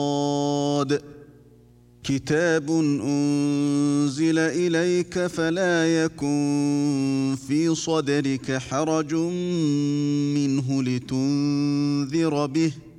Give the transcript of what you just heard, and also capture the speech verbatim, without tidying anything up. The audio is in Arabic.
كتاب أنزل إليك فلا يكن في صدرك حرج منه لتنذر به